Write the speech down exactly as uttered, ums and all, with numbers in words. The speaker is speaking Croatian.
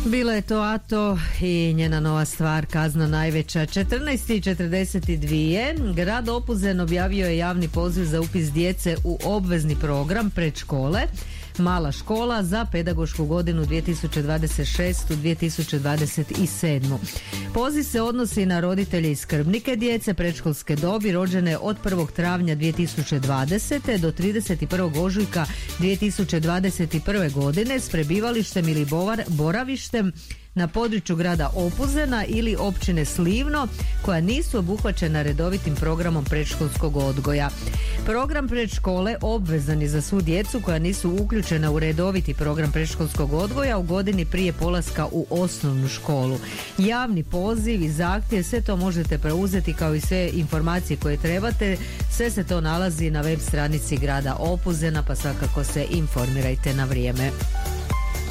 Bilo je to Ato i njena nova stvar Kazna najveća. četrnaest i četrdeset dvije grad Opuzen objavio je javni poziv za upis djece u obvezni program predškole Mala škola za pedagošku godinu dvije tisuće dvadeset šeste dvije tisuće dvadeset sedme. Poziv se odnosi na roditelje i skrbnike djece predškolske dobi rođene od prvog travnja dvije tisuće dvadesete do trideset prvog ožujka dvije tisuće dvadeset prve godine s prebivalištem ili bovar, boravištem na području grada Opuzena ili općine Slivno koja nisu obuhvaćena redovitim programom predškolskog odgoja. Program predškole obvezan je za svu djecu koja nisu uključena u redoviti program predškolskog odgoja u godini prije polaska u osnovnu školu. Javni poziv i zahtjev, sve to možete preuzeti kao i sve informacije koje trebate. Sve se to nalazi na web stranici grada Opuzena, pa svakako se informirajte na vrijeme.